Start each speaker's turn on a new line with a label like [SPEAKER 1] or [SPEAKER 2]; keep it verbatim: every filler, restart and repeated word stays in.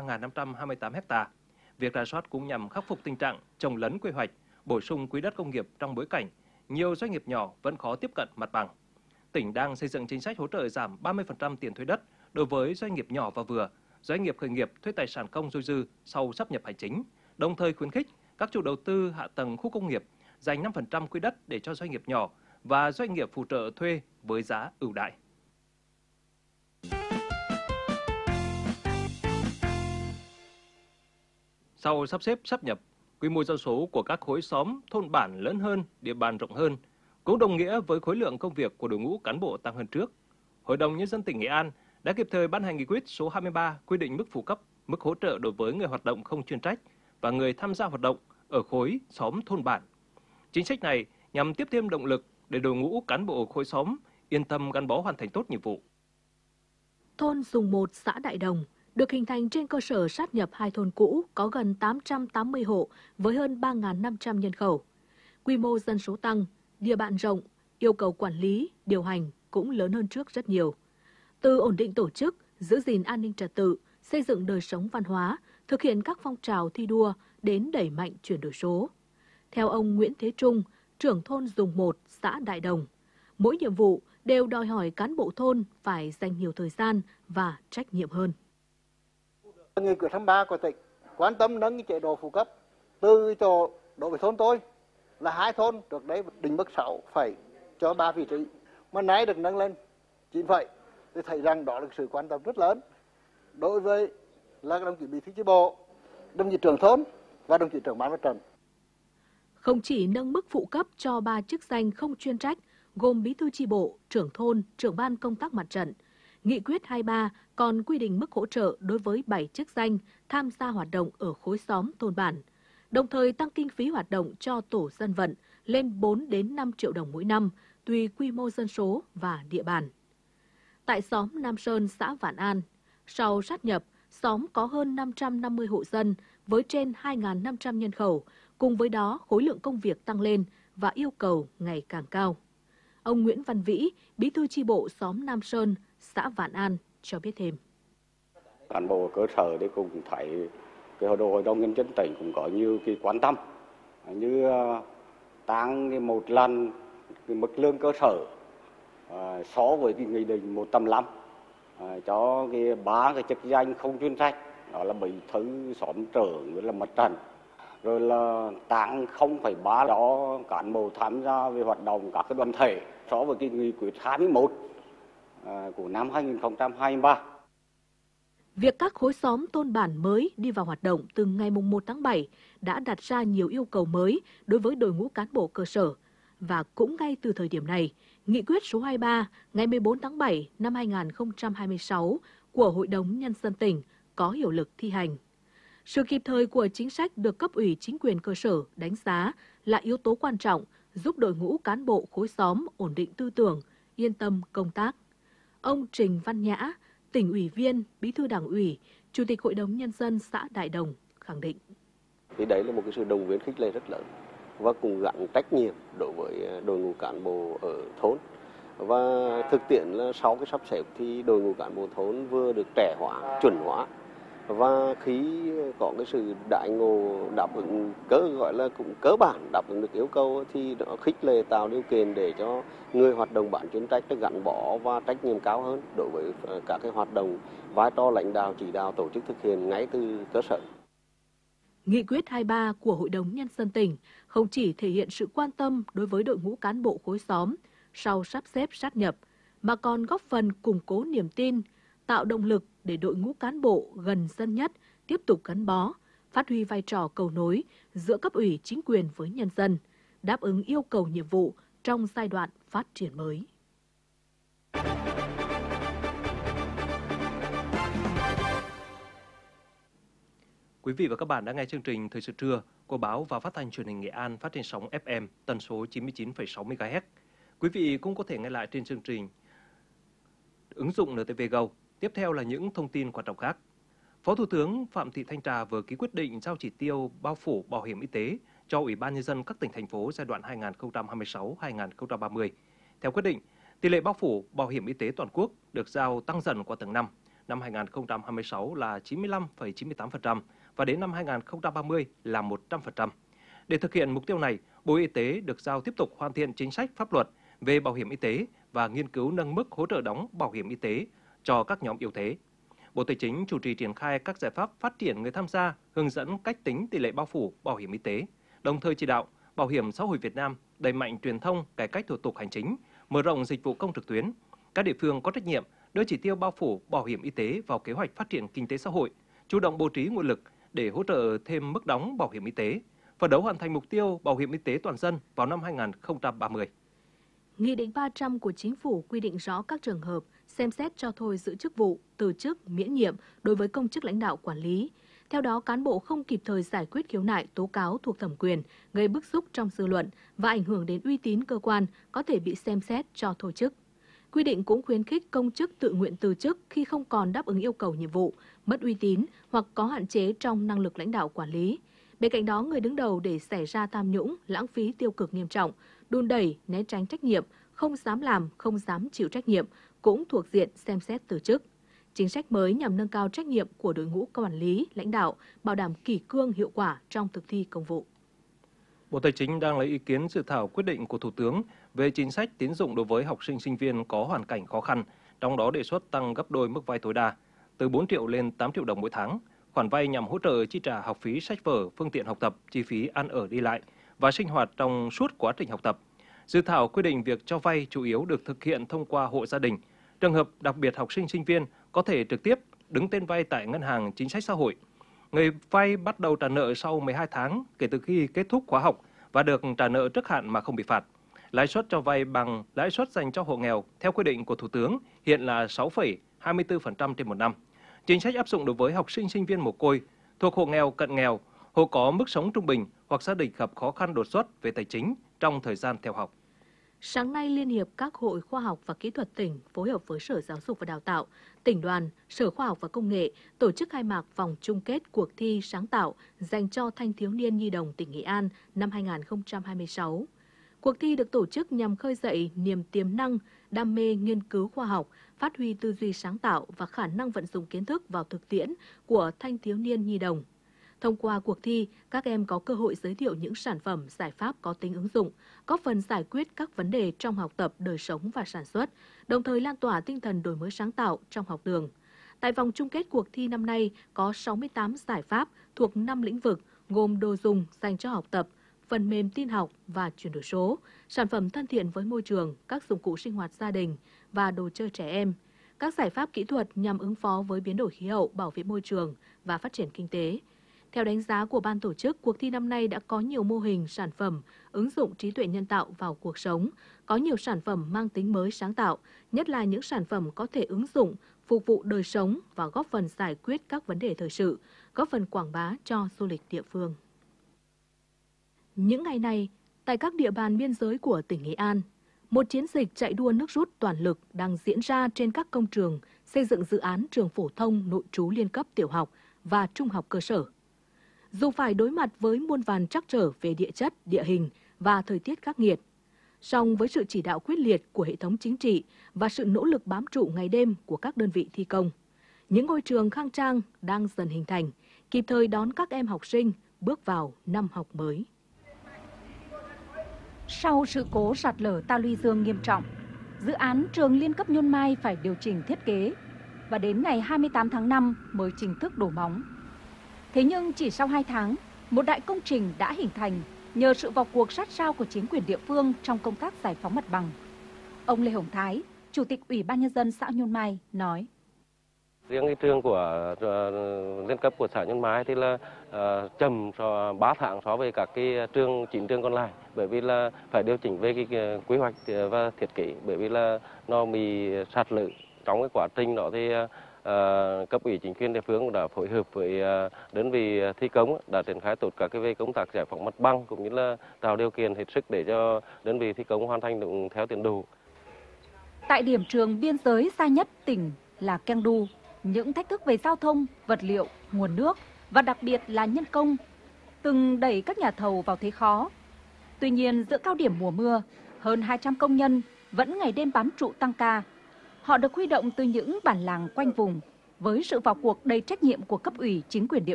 [SPEAKER 1] nghìn năm trăm hai mươi tám ha. Việc rà soát cũng nhằm khắc phục tình trạng trồng lấn quy hoạch, bổ sung quỹ đất công nghiệp trong bối cảnh nhiều doanh nghiệp nhỏ vẫn khó tiếp cận mặt bằng. Tỉnh đang xây dựng chính sách hỗ trợ giảm ba mươi phần trăm tiền thuế đất đối với doanh nghiệp nhỏ và vừa, doanh nghiệp khởi nghiệp thuê tài sản công dôi dư sau sáp nhập hành chính, đồng thời khuyến khích các chủ đầu tư hạ tầng khu công nghiệp dành năm phần trăm quỹ đất để cho doanh nghiệp nhỏ và doanh nghiệp phụ trợ thuê với giá ưu đãi. Sau sắp xếp sáp nhập, quy mô dân số của các khối xóm, thôn bản lớn hơn, địa bàn rộng hơn, cũng đồng nghĩa với khối lượng công việc của đội ngũ cán bộ tăng hơn trước. Hội đồng Nhân dân tỉnh Nghệ An đã kịp thời ban hành nghị quyết số hai mươi ba quy định mức phụ cấp, mức hỗ trợ đối với người hoạt động không chuyên trách và người tham gia hoạt động ở khối xóm thôn bản. Chính sách này nhằm tiếp thêm động lực để đội ngũ cán bộ khối xóm yên tâm gắn bó hoàn thành tốt nhiệm vụ.
[SPEAKER 2] Thôn Dùng một, xã Đại Đồng được hình thành trên cơ sở sát nhập hai thôn cũ có gần tám trăm tám mươi hộ với hơn ba nghìn năm trăm nhân khẩu. Quy mô dân số tăng, địa bàn rộng, yêu cầu quản lý, điều hành cũng lớn hơn trước rất nhiều. Từ ổn định tổ chức, giữ gìn an ninh trật tự, xây dựng đời sống văn hóa, thực hiện các phong trào thi đua đến đẩy mạnh chuyển đổi số. Theo ông Nguyễn Thế Trung, trưởng thôn Dùng một, xã Đại Đồng, mỗi nhiệm vụ đều đòi hỏi cán bộ thôn phải dành nhiều thời gian và trách nhiệm hơn.
[SPEAKER 3] Nghị quyết hai mươi ba của tỉnh quan tâm nâng chế độ phụ cấp từ chỗ đối với thôn tôi là hai thôn trước đấy định mức sáu phẩy cho ba vị trí, mà nay được nâng lên chín phẩy. Tôi thấy rằng đó là sự quan tâm rất lớn đối với là đồng chí bí thư chi bộ, đồng chí trưởng thôn và đồng chí trưởng ban mặt trận.
[SPEAKER 2] Không chỉ nâng mức phụ cấp cho ba chức danh không chuyên trách gồm bí thư chi bộ, trưởng thôn, trưởng ban công tác mặt trận, Nghị quyết hai mươi ba còn quy định mức hỗ trợ đối với bảy chức danh tham gia hoạt động ở khối xóm thôn bản, đồng thời tăng kinh phí hoạt động cho tổ dân vận lên bốn đến năm triệu đồng mỗi năm, tùy quy mô dân số và địa bàn. Tại xóm Nam Sơn, xã Vạn An, sau sát nhập, xóm có hơn năm trăm năm mươi hộ dân với trên hai nghìn năm trăm nhân khẩu, cùng với đó khối lượng công việc tăng lên và yêu cầu ngày càng cao. Ông Nguyễn Văn Vĩ, bí thư chi bộ xóm Nam Sơn, xã Vạn An cho biết thêm.
[SPEAKER 4] Cán bộ cơ sở thì cũng thấy cái hội đồng nhân dân tỉnh cũng có nhiều cái quan tâm, như tăng một lần cái mức lương cơ sở à, so với cái nghị định một trăm lăm à, cho cái ba cái chức danh không chuyên trách, đó là bí thư xóm trưởng với là mặt trận, rồi là tăng không phẩy ba đó cán bộ tham gia về hoạt động các cái đoàn thể so với cái nghị quyết hai mươi mốt à, của năm hai nghìn không trăm hai mươi ba.
[SPEAKER 2] Việc các khối xóm thôn bản mới đi vào hoạt động từ ngày mùng một tháng bảy đã đặt ra nhiều yêu cầu mới đối với đội ngũ cán bộ cơ sở. Và cũng ngay từ thời điểm này, Nghị quyết số hai mươi ba ngày mười bốn tháng bảy năm hai nghìn không trăm hai mươi sáu của Hội đồng Nhân dân tỉnh có hiệu lực thi hành. Sự kịp thời của chính sách được cấp ủy chính quyền cơ sở đánh giá là yếu tố quan trọng giúp đội ngũ cán bộ khối xóm ổn định tư tưởng, yên tâm công tác. Ông Trình Văn Nhã, tỉnh ủy viên, bí thư đảng ủy, chủ tịch Hội đồng Nhân dân xã Đại Đồng khẳng định.
[SPEAKER 5] Thì đấy là một cái sự động viên khích lệ rất lớn và cùng gắn trách nhiệm đối với đội ngũ cán bộ ở thôn. Và thực tiễn là sau cái sắp xếp thì đội ngũ cán bộ thôn vừa được trẻ hóa, chuẩn hóa, và khi có cái sự đại ngộ đáp ứng cơ gọi là cũng cơ bản đáp ứng được yêu cầu thì nó khích lệ tạo điều kiện để cho người hoạt động bán chuyên trách gắn bó và trách nhiệm cao hơn đối với các cái hoạt động vai trò lãnh đạo chỉ đạo tổ chức thực hiện ngay từ cơ sở.
[SPEAKER 2] Nghị quyết hai mươi ba của Hội đồng Nhân dân tỉnh không chỉ thể hiện sự quan tâm đối với đội ngũ cán bộ khối xóm sau sắp xếp sát nhập, mà còn góp phần củng cố niềm tin, tạo động lực để đội ngũ cán bộ gần dân nhất tiếp tục gắn bó, phát huy vai trò cầu nối giữa cấp ủy chính quyền với nhân dân, đáp ứng yêu cầu nhiệm vụ trong giai đoạn phát triển mới.
[SPEAKER 1] Quý vị và các bạn đã nghe chương trình Thời sự trưa của báo và phát thanh truyền hình Nghệ An phát trên sóng ép em tần số chín mươi chín phẩy sáu mê ga héc. Quý vị cũng có thể nghe lại trên chương trình ứng dụng en tê vê Go. Tiếp theo là những thông tin quan trọng khác. Phó Thủ tướng Phạm Thị Thanh Trà vừa ký quyết định giao chỉ tiêu bao phủ bảo hiểm y tế cho Ủy ban Nhân dân các tỉnh, thành phố giai đoạn hai nghìn không trăm hai mươi sáu đến hai nghìn không trăm ba mươi. Theo quyết định, tỷ lệ bao phủ bảo hiểm y tế toàn quốc được giao tăng dần qua từng năm, năm hai nghìn không trăm hai mươi sáu là chín mươi lăm phẩy chín mươi tám phần trăm và đến năm hai nghìn không trăm ba mươi là một trăm phần trăm. Để thực hiện mục tiêu này, Bộ Y tế được giao tiếp tục hoàn thiện chính sách pháp luật về bảo hiểm y tế và nghiên cứu nâng mức hỗ trợ đóng bảo hiểm y tế cho các nhóm yếu thế. Bộ Tài chính chủ trì triển khai các giải pháp phát triển người tham gia, hướng dẫn cách tính tỷ lệ bao phủ bảo hiểm y tế, đồng thời chỉ đạo Bảo hiểm xã hội Việt Nam đẩy mạnh truyền thông, cải cách thủ tục hành chính, mở rộng dịch vụ công trực tuyến. Các địa phương có trách nhiệm đưa chỉ tiêu bao phủ bảo hiểm y tế vào kế hoạch phát triển kinh tế xã hội, chủ động bố trí nguồn lực để hỗ trợ thêm mức đóng bảo hiểm y tế, phấn đấu hoàn thành mục tiêu bảo hiểm y tế toàn dân vào năm hai nghìn không trăm ba mươi.
[SPEAKER 2] Nghị định ba trăm của Chính phủ quy định rõ các trường hợp xem xét cho thôi giữ chức vụ, từ chức, miễn nhiệm đối với công chức lãnh đạo quản lý. Theo đó, cán bộ không kịp thời giải quyết khiếu nại, tố cáo thuộc thẩm quyền, gây bức xúc trong dư luận và ảnh hưởng đến uy tín cơ quan có thể bị xem xét cho thôi chức. Quy định cũng khuyến khích công chức tự nguyện từ chức khi không còn đáp ứng yêu cầu nhiệm vụ, mất uy tín hoặc có hạn chế trong năng lực lãnh đạo quản lý. Bên cạnh đó, người đứng đầu để xảy ra tham nhũng, lãng phí tiêu cực nghiêm trọng, đùn đẩy, né tránh trách nhiệm, không dám làm, không dám chịu trách nhiệm cũng thuộc diện xem xét từ chức. Chính sách mới nhằm nâng cao trách nhiệm của đội ngũ quản lý, lãnh đạo, bảo đảm kỷ cương hiệu quả trong thực thi công vụ.
[SPEAKER 1] Bộ Tài chính đang lấy ý kiến dự thảo quyết định của Thủ tướng về chính sách tín dụng đối với học sinh sinh viên có hoàn cảnh khó khăn, trong đó đề xuất tăng gấp đôi mức vay tối đa, từ bốn triệu lên tám triệu đồng mỗi tháng. Khoản vay nhằm hỗ trợ chi trả học phí sách vở, phương tiện học tập, chi phí ăn ở đi lại và sinh hoạt trong suốt quá trình học tập. Dự thảo quy định việc cho vay chủ yếu được thực hiện thông qua hộ gia đình. Trường hợp đặc biệt học sinh sinh viên có thể trực tiếp đứng tên vay tại ngân hàng chính sách xã hội. Người vay bắt đầu trả nợ sau mười hai tháng kể từ khi kết thúc khóa học và được trả nợ trước hạn mà không bị phạt. Lãi suất cho vay bằng lãi suất dành cho hộ nghèo theo quy định của Thủ tướng hiện là sáu phẩy hai mươi tư phần trăm trên một năm. Chính sách áp dụng đối với học sinh sinh viên mồ côi, thuộc hộ nghèo cận nghèo, hộ có mức sống trung bình hoặc gia đình gặp khó khăn đột xuất về tài chính trong thời gian theo học.
[SPEAKER 2] Sáng nay, Liên hiệp các hội khoa học và kỹ thuật tỉnh phối hợp với Sở Giáo dục và Đào tạo, Tỉnh đoàn, Sở Khoa học và Công nghệ tổ chức khai mạc vòng chung kết cuộc thi sáng tạo dành cho thanh thiếu niên nhi đồng tỉnh Nghệ An năm hai nghìn không trăm hai mươi sáu. Cuộc thi được tổ chức nhằm khơi dậy niềm tiềm năng, đam mê nghiên cứu khoa học, phát huy tư duy sáng tạo và khả năng vận dụng kiến thức vào thực tiễn của thanh thiếu niên nhi đồng. Thông qua cuộc thi, các em có cơ hội giới thiệu những sản phẩm, giải pháp có tính ứng dụng, góp phần giải quyết các vấn đề trong học tập, đời sống và sản xuất, đồng thời lan tỏa tinh thần đổi mới sáng tạo trong học đường. Tại vòng chung kết cuộc thi năm nay có sáu mươi tám giải pháp thuộc năm lĩnh vực gồm đồ dùng dành cho học tập, phần mềm tin học và chuyển đổi số, sản phẩm thân thiện với môi trường, các dụng cụ sinh hoạt gia đình và đồ chơi trẻ em, các giải pháp kỹ thuật nhằm ứng phó với biến đổi khí hậu, bảo vệ môi trường và phát triển kinh tế. Theo đánh giá của ban tổ chức, cuộc thi năm nay đã có nhiều mô hình, sản phẩm, ứng dụng trí tuệ nhân tạo vào cuộc sống, có nhiều sản phẩm mang tính mới sáng tạo, nhất là những sản phẩm có thể ứng dụng, phục vụ đời sống và góp phần giải quyết các vấn đề thời sự, góp phần quảng bá cho du lịch địa phương. Những ngày này, tại các địa bàn biên giới của tỉnh Nghệ An, một chiến dịch chạy đua nước rút toàn lực đang diễn ra trên các công trường xây dựng dự án trường phổ thông nội trú liên cấp tiểu học và trung học cơ sở. Dù phải đối mặt với muôn vàn trắc trở về địa chất, địa hình và thời tiết khắc nghiệt, song với sự chỉ đạo quyết liệt của hệ thống chính trị và sự nỗ lực bám trụ ngày đêm của các đơn vị thi công, những ngôi trường khang trang đang dần hình thành, kịp thời đón các em học sinh bước vào năm học mới.
[SPEAKER 6] Sau sự cố sạt lở ta luy dương nghiêm trọng, dự án trường liên cấp Nhôn Mai phải điều chỉnh thiết kế và đến ngày hai mươi tám tháng năm mới chính thức đổ móng. Thế nhưng chỉ sau hai tháng, một đại công trình đã hình thành nhờ sự vào cuộc sát sao của chính quyền địa phương trong công tác giải phóng mặt bằng. Ông Lê Hồng Thái, Chủ tịch Ủy ban Nhân dân xã Nhôn Mai nói.
[SPEAKER 7] Riêng cái trường của uh, liên cấp của xã Nhôn Mai thì là uh, chậm so ba tháng so với các cái trường chín trường còn lại, bởi vì là phải điều chỉnh về cái, cái quy hoạch và thiết kế, bởi vì là nó bị sạt lở. Trong cái quá trình đó thì uh, cấp ủy chính quyền địa phương đã phối hợp với uh, đơn vị thi công đã triển khai tốt các cái về công tác giải phóng mặt bằng cũng như là tạo điều kiện hết sức để cho đơn vị thi công hoàn thành đúng theo tiến độ.
[SPEAKER 6] Tại điểm trường biên giới xa nhất tỉnh là Keng Du, những thách thức về giao thông, vật liệu, nguồn nước và đặc biệt là nhân công từng đẩy các nhà thầu vào thế khó. Tuy nhiên, giữa cao điểm mùa mưa, hơn hai trăm công nhân vẫn ngày đêm bám trụ tăng ca. Họ được huy động từ những bản làng quanh vùng Với sự vào cuộc đầy trách nhiệm của cấp ủy, chính quyền địa